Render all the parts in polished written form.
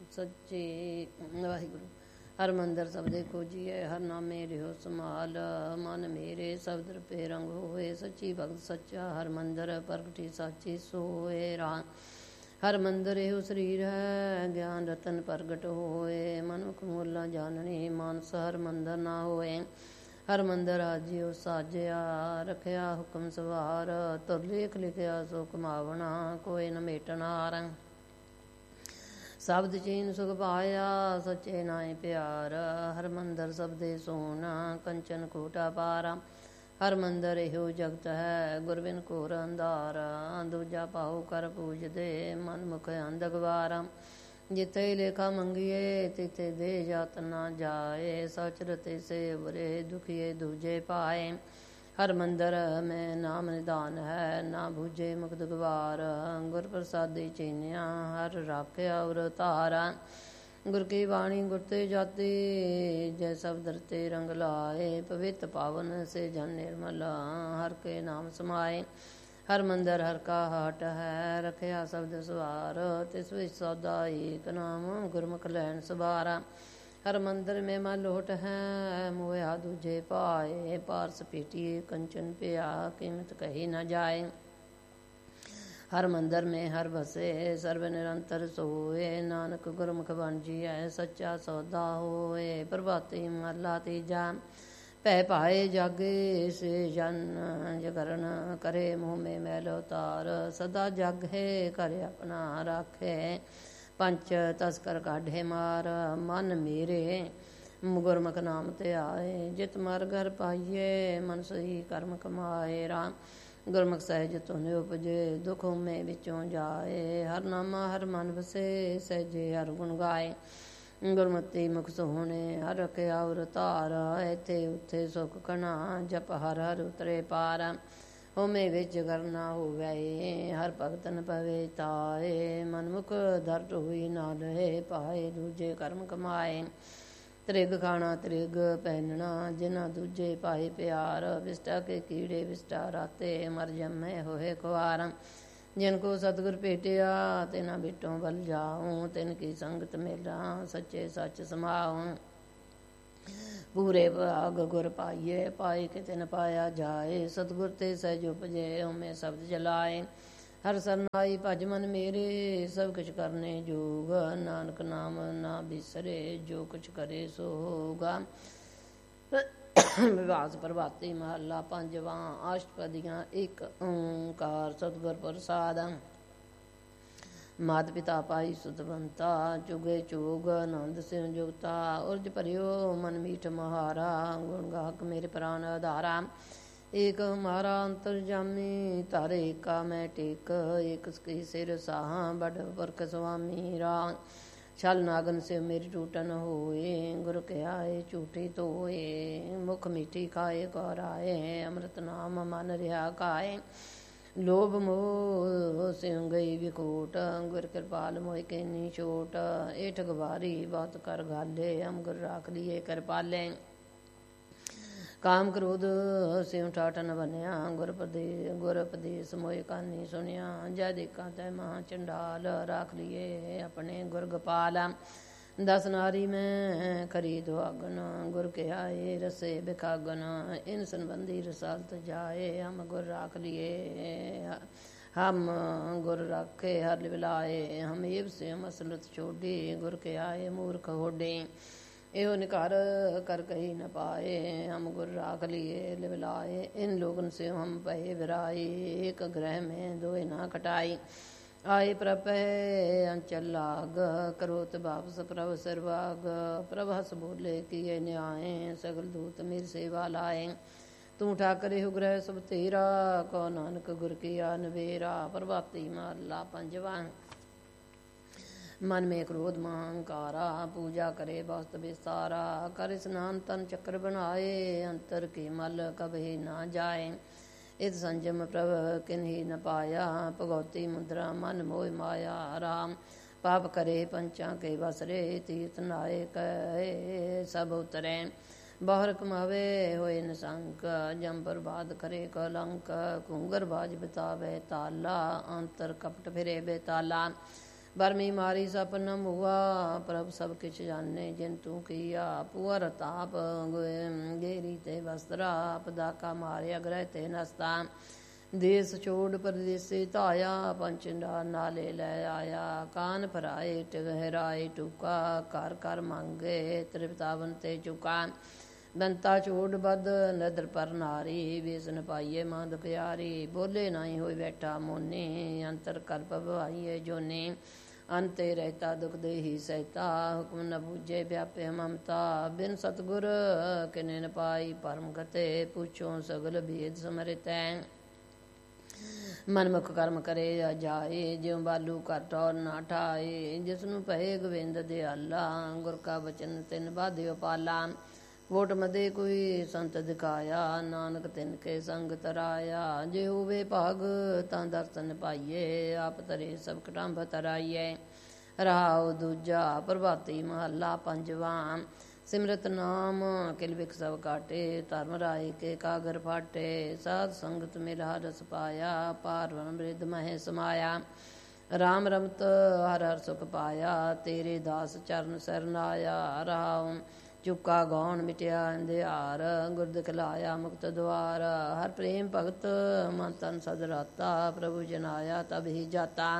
ਸੱਚੇ ਵਾਹਿਗੁਰੂ। ਹਰ ਮੰਦਰ ਸਬਦੇ ਖੋਜੀਏ, ਹਰ ਨਾਮੇ ਰਿਓ ਸਮਾਲ। ਮਨ ਮੇਰੇ ਸਬਦ ਰਪੇ ਰੰਗ ਹੋਏ, ਸੱਚੀ ਭਗਤ ਸੱਚਾ ਹਰ ਮੰਦਰ ਪ੍ਰਗਟੀ ਸਾਚੀ ਸੋਏ। ਰਾਮ ਹਰ ਮੰਦਰ ਇਹੋ ਸਰੀਰ ਹੈ, ਗਿਆਨ ਰਤਨ ਪ੍ਰਗਟ ਹੋਏ। ਮਨੁੱਖ ਮੂਲਾ ਜਾਣਨੀ, ਮਾਨਸ ਹਰ ਮੰਦਰ ਨਾ ਹੋਏ। ਹਰ ਮੰਦਰ ਆਜਿਓ ਸਾਜਿਆ, ਰਖਿਆ ਹੁਕਮ ਸਵਾਰ। ਤੁਰ ਲੇਖ ਲਿਖਿਆ ਸੋ ਕਮਾਵਣਾ, ਕੋਇ ਨ ਮੇਟਨਾਰ। ਸ਼ਬਦ ਚੀਨ ਸੁਖ ਪਾਇਆ, ਸੱਚੇ ਨਾਏ ਪਿਆਰ। ਹਰ ਮੰਦਰ ਸਬਦੇ ਸੋਨਾ, ਕੰਚਨ ਕੋਟਾ ਪਾਰਾ। ਹਰ ਮੰਦਰ ਇਹੋ ਜਗਤ ਹੈ, ਗੁਰਬਿਨ ਘੋਰ ਅੰਧਾਰਾ। ਦੂਜਾ ਪਾਉ ਕਰ ਪੂਜਦੇ, ਮਨ ਮੁਖ ਅੰਧ ਗਵਾਰਾ। ਜਿੱਥੇ ਲੇਖਾ ਮੰਗੀਏ, ਤਿਥੇ ਦੇ ਜਾਤ ਨਾ ਜਾਏ। ਸਚ ਰਤੇ ਸੇ ਉਬਰੇ, ਦੁਖੀਏ ਦੂਜੇ ਪਾਏ। ਹਰ ਮੰਦਰ ਮੈਂ ਨਾਮ ਨਿਦਾਨ ਹੈ, ਨਾ ਬੂਝੇ ਮੁਕਤ ਗਵਾਰ। ਗੁਰ ਪ੍ਰਸਾਦੀ ਚੀਨਿਆ, ਹਰ ਰਾਖਿਆ ਉਰ ਧਾਰਾ। ਗੁਰ ਕੀ ਬਾਣੀ ਗੁਰ ਤੇ ਜਾਤੀ, ਜੈ ਸ਼ਬਦ ਰਤੇ ਰੰਗ ਲਾਏ। ਪਵਿੱਤ ਪਾਵਨ ਸੇ ਜਨ ਨਿਰਮਲ, ਹਰ ਕੇ ਨਾਮ ਸਮਾਏ। ਹਰ ਮੰਦਰ ਹਰ ਕਾ ਹਾਟ ਹੈ, ਰਖਿਆ ਸ਼ਬਦ ਸਵਾਰ। ਤਿਸ ਵਿੱਚ ਸੌਦਾ ਏਕ ਨਾਮ, ਗੁਰਮੁਖ ਲੈਣ ਸਵਾਰਾ। ਹਰ ਮੰਦਰ में मन लोट है, मोया दूजे पाए। पारस पीटिए कंचन पिया, कीमत कही न जाए। हर मंदिर में हर बसे, सर्व निरंतर सोए। नानक गुरमुख बन जिय, सच्चा सौदा होए। प्रभाती महला तीजा, पै पाए जागे से जन। जगरण करे मुँह में मैल उतार, सदा जागे करे अपना राखे। पंच तस्कर काढ़े मार, मन मेरे गुरमुख नाम ते आए। जित मर घर पाइए, मन सही कर्म कमाए। राम गुरमुख सहज तुन उपजे, दुख में बिचों जाए। हर नामा हर मन बसे, सहजे हर गुण गाए। गुरमति मुख सोहने, हर रखिया उर धार। इथे उथे सुख कना, जप हर हर उतरे पार। होमे विच करना होवे, हर भगत न पवे ताए। मनमुख दर्द हुई ना लहे, पाए दूजे कर्म कमाए। त्रिग खाना त्रिग पहनना, जिना दूजे पाए प्यार। विष्टा के कीड़े विष्टा राते, मर जमै होए कुआर। जिनको सतगुर भेटिया, तिना बिटों बल जाऊं। तिनकी संगत मेला, सच्चे सच समाऊं। पूरे भाग गुर पाइए, पाए किते न पाया जाए। सतगुर ते सहज उपजे, उमें शब्द जलाए। हर सरनाई भज मन मेरे, सब कुछ करने जोग। नानक नाम ना बिसरे, जो कुछ करे सो होगा। विवास प्रभाती महला पंजवां। अष्टपदियां एक ओंकार सतगुर प्रसाद। मात पिता पाई सुतवंता, चुगे चोग आनंद सिंह जुगता। उर्ज भरियो मन मीठ महारा, गुण गाहक मेरे प्राण आधारा। एक हमारा अंतरजामी, तारे एका मैं टेक। एक की सिर साहा, बड़ पुरख स्वामी राम। छल नागन से मेरी टूटन होए, गुरु के आए झूठी तोए। मुख मीठी खाए गौराए, अमृत नाम मन रिहा खाए। लोभ मोह सिंह गई विकोट, गुर कृपाल मोह केनी चोट। एठ गवारी बहुत कर गाले, हम गुर राख लिए कर पाले। काम क्रोध सिंह ठाठन बनिया, गुर उपदेश मोह कानी सुनिया। जय देखा तय महा चंडाल, राख लिए अपने गुर गोपाल। 10 नारी में खरीद आगन, गुर के आए रसे बिखागन। इन संबंधी रसालत जाए, हम गुर राख लिए। हम गुर राखे हर बिलाए, हम एव से मसलत छोड़ी। गुर के आए मूर्ख होडे, एहो निकार कर कही न पाए। हम गुर राख लिए लिबलाए, इन लोगन से हम पहे बिराए। एक ग्रह में दोए ना कटाई, आए प्रभ अंचल लाग। करोत वापस प्रभ सिरवाग, प्रभ हस बोले किए न्याय। सगल दूत मेरी सेवा लाए, तू ठाकरे हो ग्रह सब तेरा। को नानक गुर किया नवेरा। प्रभाती महला पंजवां। मन में क्रोध महांकारा, पूजा करे बहुत विस्तारा। कर स्नान तन चक्र बनाए, अंतर की मल कभी ना जाए। इत संजम प्रभ किन्ही न पाया, भगवती मुद्रा मन मोह माया। राम पाप करे पंचा के बसरे, तीर्थ नाये कहे सब उतरे। बाहर कमावे होए निसंक, जम बर्बाद करे कलंक। घूंगर बाज बितावे ताला, अंतर कपट फिरे बेताला। ਬਰਮੀ ਮਾਰੀ ਸਪਨ ਮੁਆ, ਪ੍ਰਭ ਸਭ ਕਿਛ ਜਾਣੇ ਜਿਨ ਤੂੰ ਕੀਆ। ਪੁਅਰ ਤਾਪ ਗੇਰੀ ਤੇ ਵਸਤਰਾ, ਆਪਦਾ ਕਾ ਮਾਰਿਆ ਗ੍ਰਹਿ ਤੇ ਨਸਤਾ। ਦੇਸ ਛੋੜ ਪਰਦੇਸੇ ਧਾਇਆ, ਪੰਚਿੰਡਾ ਨਾਲੇ ਲੈ ਆਇਆ। ਕਾਨ ਭਰਾਏ ਟਹਿਰਾਏ ਟੂਕਾ, ਘਰ ਘਰ ਮੰਗੇ ਤ੍ਰਿਪਤਾਵਨ ਤੇ ਚੁਕਾ। ਦੰਤਾ ਛੋੜ ਬਦ ਨਦਰ ਪਰ ਨਾਰੀ, ਵੇਸਨ ਪਾਈਏ ਮੰਦ ਪਿਆਰੀ। ਬੋਲੇ ਨਾਹੀ ਹੋਈ ਬੈਠਾ ਮੋਨੇ, ਅੰਤਰ ਕਲਪ ਭਵਾਈਏ ਜੋਨੇ। ਅੰਤੇ ਰਹਿਤਾ ਦੁਖ ਦੇਹੀ ਸਹਿਤਾ, ਹੁਕਮ ਨ ਬੂਝੇ ਵਿਆਪੇ ਮਮਤਾ। ਬਿਨ ਸਤਗੁਰ ਕਿਨੇ ਨ ਪਾਈ ਪਰਮ ਗਤੇ, ਪੁੱਛੋ ਸਗਲ ਭੇਦ ਸਮਰਿਤੈ। ਮਨਮੁਖ ਕਰਮ ਕਰੇ ਜਾਏ, ਜਿਉ ਬਾਲੂ ਘਰ ਟੌਰ ਨਾ ਠਾਏ। ਜਿਸਨੂੰ ਭਏ ਗੋਬਿੰਦ ਦਿਆਲਾ, ਗੁਰ ਕਾ ਬਚਨ ਤਿਨ ਬਾਧਿਓ ਪਾਲਾ। ਵੋਟ ਮਦੇ ਕੋਈ ਸੰਤ ਦਿਖਾਇਆ, ਨਾਨਕ ਤਿਨ ਕੇ ਸੰਗ ਤਰਾਇਆ। ਜੇ ਹੋਵੇ ਭਾਗ ਤਾਂ ਦਰਸ਼ਨ ਪਾਈਏ, ਆਪ ਤਰੇ ਸਭ ਕਟੰਬ ਤਰਾਈਏ। ਰਹਾਉ ਦੂਜਾ ਪ੍ਰਭਾਤੀ ਮਹੱਲਾ ਪੰਜਵਾਂ। ਸਿਮਰਤ ਨਾਮ ਕਿਲ ਬਿਖ ਸਭ ਕਾਟੇ, ਧਰਮ ਰਾਏ ਕੇ ਕਾਗਰ ਫਾਟੇ। ਸਾਧ ਸੰਗਤ ਮਿਲਾ ਰਸ ਪਾਇਆ, ਪਾਰ ਬ੍ਰਿਧ ਮਹਿ ਸਮਾਇਆ। ਰਾਮ ਰਮਤ ਹਰ ਹਰ ਸੁਖ ਪਾਇਆ, ਤੇਰੇ ਦਾਸ ਚਰਨ ਸਰਨ ਆਇਆ। ਰਹਾਉ ਚੁੱਕਾ ਗੌਣ ਮਿਟਿਆ ਅੰਧਿਆਰ, ਗੁਰ ਦਿਖਲਾਇਆ ਮੁਕਤ ਦੁਆਰ। ਹਰ ਪ੍ਰੇਮ ਭਗਤ ਮਨ ਤਨ ਸਦ ਰਾਤਾ, ਪ੍ਰਭੂ ਜਨਾਇਆ ਤਬ ਹੀ ਜਾਤਾ।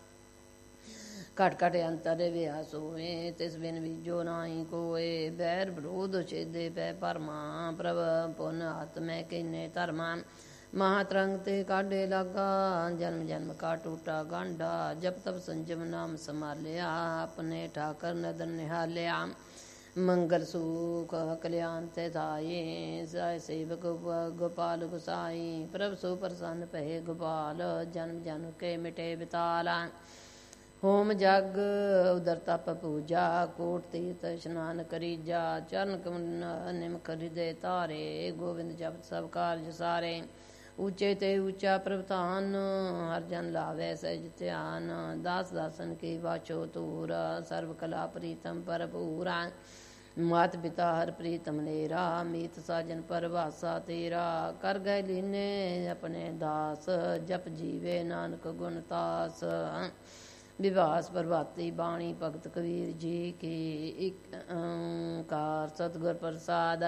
ਘਟ ਘਟ ਅੰਤਰ ਵਿਆ ਸੋਏ, ਤਿਸ ਬਿਨ ਬੀਜੋ ਨਾਹੀ ਕੋਏ। ਬੈਰ ਵਿਰੋਧ ਛੇਦੇ ਪੈ ਭਰਮਾ, ਪ੍ਰਭ ਪੁਨ ਆਤਮੈ ਕਿਨੇ ਧਰਮਾ। ਮਹਾਤਰੰਗ ਤੇ ਕਾਢੇ ਲਾਗਾ, ਜਨਮ ਜਨਮ ਕਾ ਟੂਟਾ ਗਾਂਡਾ। ਜਪ ਤਪ ਸੰਜਮ ਨਾਮ ਸੰਭਾਲਿਆ, ਆਪਣੇ ਠਾਕਰ ਨਦਰ ਨਿਹਾਲਿਆ। ਮੰਗਲ ਸੂਖ ਕਲਿਆਣ ਤੇ ਧਾਏ, ਸਾਇ ਸੇਵਕ ਗੋਪਾਲ ਗੁਸਾਈ। ਪ੍ਰਭ ਸੋ ਪ੍ਰਸੰਨ ਭਏ ਗੋਪਾਲ, ਜਨਮ ਜਨਮ ਕੇ ਮਿਟੇ ਬਿਤਾਲਾ। ਹੋਮ ਜਗ ਉਦਰ ਤਪ ਪੂਜਾ, ਕੋਟ ਤੀਰਥ ਇਸ਼ਨਾਨ ਕਰੀਜਾ। ਚਰਨ ਕਮਲ ਨਿਮਖ ਹਿਰਦੇ ਧਾਰੇ, ਗੋਬਿੰਦ ਜਪਤ ਸਭ ਕਾਰਜ ਸਾਰੇ। ਉੱਚੇ ਤੇ ਉੱਚਾ ਪ੍ਰਭ ਧਾਨ, ਹਰ ਜਨ ਲਾਵੇ ਸਹਿਜ ਧਿਆਨ। ਦਾਸ ਦਾਸਨ ਕੀ ਵਾਚੋ ਤੂਰ, ਸਰਬ ਕਲਾ ਪ੍ਰੀਤਮ ਭਰਪੂਰਾ। ਮਾਤ ਪਿਤਾ ਹਰ ਪ੍ਰੀਤਮ ਨੇਰਾ, ਮੀਤ ਸਾਜਨ ਪਰਵਾਸਾ ਤੇਰਾ। ਕਰ ਗਏ ਲੀਨੇ ਆਪਣੇ ਦਾਸ, ਜਪ ਜੀਵੇ ਨਾਨਕ ਗੁਣ ਤਾਸ। ਵਿਵਾਸ ਪ੍ਰਭਾਤੀ ਬਾਣੀ ਭਗਤ ਕਬੀਰ ਜੀ ਕੀ, ਇਕ ਓੰਕਾਰ ਸਤਿਗੁਰ ਪ੍ਰਸਾਦ।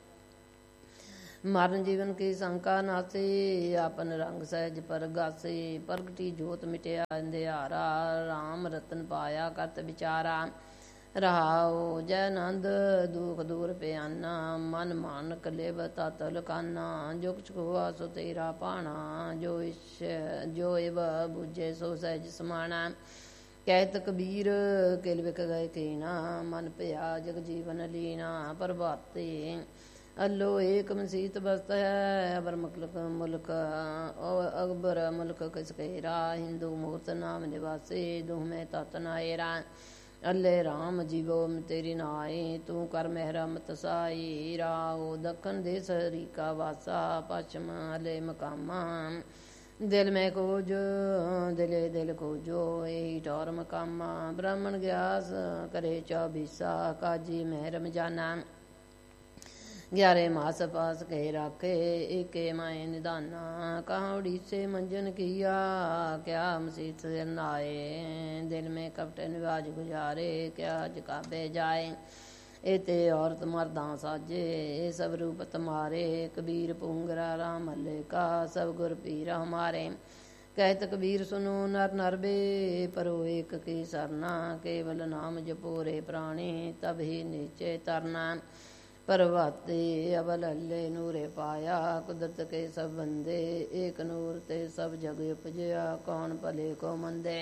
ਮਰਨ ਜੀਵਨ ਕੀ ਸੰਕਾ ਨਾਸੀ, ਆਪਨ ਰੰਗ ਸਹਿਜ ਪਰਗਾਸੀ। ਪ੍ਰਗਟੀ ਜੋਤ ਮਿਟਿਆ ਅੰਧਿਆਰਾ, ਰਾਮ ਰਤਨ ਪਾਇਆ ਕਰਤ ਵਿਚਾਰਾ। ਰਹਾਉ ਜੈ ਆਨੰਦ ਦੁਖ ਦੂਰ ਪਿਆਨਾ, ਮਨ ਮਾਨਕ ਲਿਵ ਤਤ ਲੁਕਾਨਾ। ਜੋ ਕੁਛ ਹੋਆ ਸੋ ਤੇਰਾ ਪਾਣਾ, ਜੋ ਇਵ ਬੁਝੇ ਸੋ ਸਹਿਜ ਸਮਾਣਾ। ਕਹਿਤ ਕਬੀਰ ਕਿਲ ਵਿਖ ਗਏ ਕੀਨਾ, ਮਨ ਭਇਆ ਜਗ ਜੀਵਨ ਲੀਨਾ। ਪ੍ਰਭਾਤੀ ਅੱਲੋ ਏਕ ਮਸੀਤ ਬਸਤ ਹੈ, ਅਬਰ ਮੁਲਕ ਅਕਬਰ ਮੁਲਕ ਕਿਸ ਕੇਰਾ। ਹਿੰਦੂ ਮੂਰਤ ਨਾਮ ਨਿਵਾਸੀ, ਦੁਹ ਮੈਂ ਤਤ ਨਾਏਰਾ। ਅੱਲੇ ਰਾਮ ਜੀਵੋ ਤੇਰੀ ਨਾਈ, ਤੂੰ ਕਰ ਮਹਿਰਮਤ ਸਾਈ। ਰਾਉ ਦੱਖਣ ਦੇਸ ਹਰੀਕਾ ਵਾਸਾ, ਪਛਮ ਹਲੇ ਮਕਾਮਾ। ਦਿਲ ਮੈਂ ਕੋਜ ਦਿਲੇ ਦਿਲ ਕੋਜੋ, ਇਹੀ ਟੌਰ ਮਕਾਮਾ। ਬ੍ਰਾਹਮਣ ਗਿਆਸ ਕਰੇ ਚੌਬੀਸਾ, ਕਾਜੀ ਮਹਿਰਮ ਜਾਨਾ। 11 ਮਾਸ ਪਾਸ ਕੇ ਰਾਖੇ, ਏਕੇ ਮਾਏ ਨਿਦਾਨਾ। ਕਹਾਂ ਉੜੀਸੇ ਮੰਜਨ ਕੀਆ, ਕਿਆ ਮਸੀਤ ਸਿਰ ਨਾਏ। ਦਿਲ में कपट निवाज गुजारे, क्या जकाबे जाए। ए ते औरत मर्दां साजे, ए सब रूप तुम्हारे। कबीर पूंगरा राम हल्ले का, सब गुर पीरा हमारे। कहत कबीर सुनो नर नर बे, परो एक की सरना। केवल नाम जपो रे प्राणी, तब ही नीचे तरना। प्रभाते अवल हल्ले नूरे पाया, कुदरत के सब बंदे। एक नूर ते सब जग उपजया, कौन भले को मंदे।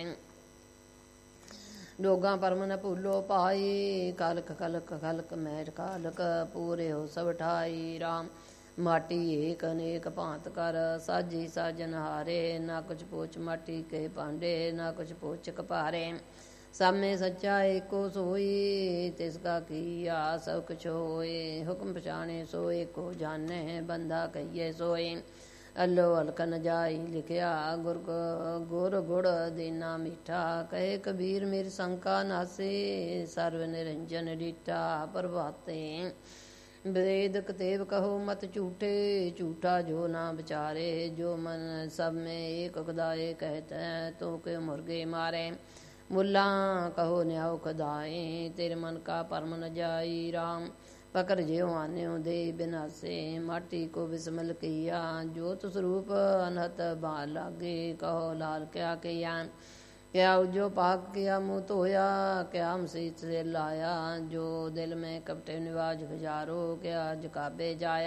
ਡੋਗਾ ਪਰਮ ਨ ਭੂਲੋ ਪਾਈ, ਕਲਕ ਕਲਕ ਖਲਕ ਮੈਟ ਕਾਲਕ। ਪੂਰੇ ਹੋ ਸਭ ਠਾਈ ਰਾਮ, ਮਾਟੀ ਏਕ ਅਨੇਕ ਭਾਂਤ ਕਰ। ਸਾਜੀ ਸਾਜਨ ਹਾਰੇ, ਨਾ ਕੁਛ ਪੋਚ ਮਾਟੀ ਕੇ ਭਾਂਡੇ, ਨਾ ਕੁਛ ਪੋਚ ਕਪਾਰੇ। ਸਾਮੇ ਸੱਚਾ ਏਕੋ ਸੋਈ, ਤਿਸ ਕਾ ਕੀਆ ਸਭ ਕੁਛ ਹੋਏ। ਹੁਕਮ ਪਛਾਣੇ ਸੋ ਏਕੋ ਜਾਣੇ, ਬੰਦਾ ਕਹੀਏ ਸੋਏ। ਅੱਲੋ ਹਲਕਨ ਜਾਈ ਲਿਖਿਆ, ਗੁਰ ਗੁੜ ਦੇਨਾ ਮਿੱਠਾ। ਕਹੇ ਕਬੀਰ ਮੇਰੀ ਸੰਕਾ ਨਾਸੇ, ਸਰਵ ਨਿਰੰਜਨ ਡੀਠਾ। ਪ੍ਰਭਾਤੇ वेद कतेब कहो मत झूठे, झूठा जो ना बिचारे। जो मन सब में एक खुदाए कहते हैं, तो के मुर्गे मारे। ਮੁੱਲਾ ਕਹੋ ਨਿਆਉ ਖਦਾਏ ਤੇਰੇ ਮਨ ਕਾ ਪਰਮ ਨ ਜਾਈ ਰਾਮ ਪਕਰ ਜਿਉ ਆਨਿਉ ਦੇ ਬਿਨਾਸੇ ਮਾਟੀ ਕੋ ਬਿਸਮਲ ਕੀਆ ਜੋਤ ਸਰੂਪ ਅਨਹਤ ਬਾਲ ਲਾਗੇ ਕਹੋ ਲਾਲ ਕਿਆ ਕੀਆ क्या उजो पाक किया मुँह धोया क्या मसीत से लाया जो दिल में कपटे निवाज गुजारो क्या जकाबे जाया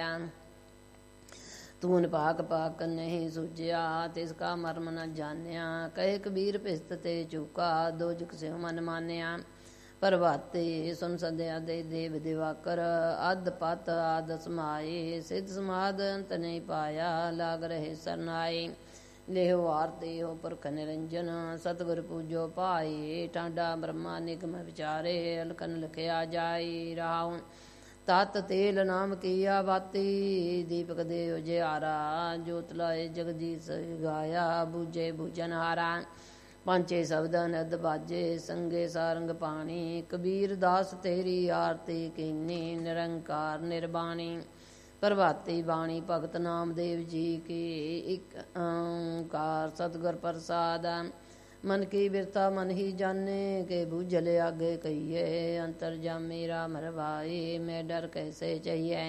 तून पाक पाक नहीं सूझिया तिसका मर्म न जानिया कहे कबीर पिस्त ते चूका दो जुक से मन मानिया प्रभाते सुन सद्या दे देव दिवाकर अध पत आद समाए सिद्ध समाद अंत नहीं पाया लाग रहे सरनाए लेहो आरती हो पुरख निरंजन सतगुर पूजो पाए टांडा ब्रह्मा निगम विचारे अलकन लिखिया जाई राव तत तेल नाम किया बाती दीपक दे उजियारा जोत लाए जगदीश गाया बूझे बूझन हारा पांचे शब्द नद बाजे संगे सारंग पानी कबीर दास तेरी आरती कीनी निरंकार निर्बाणी प्रभाती बाणी भगत नामदेव जी की एक ओंकार सतगुर प्रसाद मन की बिरता मन ही जाने के बूझल आगे कहिए अंतर जामी राम रवाई मैं डर कैसे चाहिए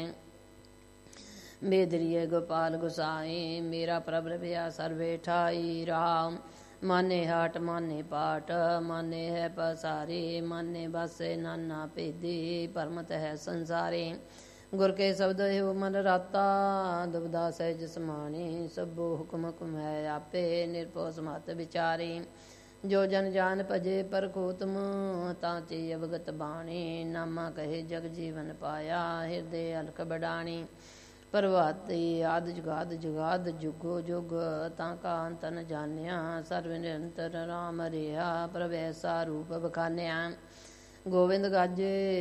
बेदरिए गोपाल गुसाई मेरा प्रभ भया सर्वे ठाई राम माने हाट माने पाठ माने है पसारे माने बसे नाना भेदी परमत है संसारे गुर के शब्द हो मन राता दुबदा सहज समाने सबो हुक्म हुक्म है आपे निरपो समत विचारे जो जन जान भजे पर कोतम ताचे अवगत बाणी नामा कहे जग जीवन पाया हृदय अलख बडाणी प्रभाते आद जुगाद जुगो जुग ताका अंत न जानिया सर्व निरंतर राम रिहा प्रभु ऐसा रूप बखानिया गोविंद गाजे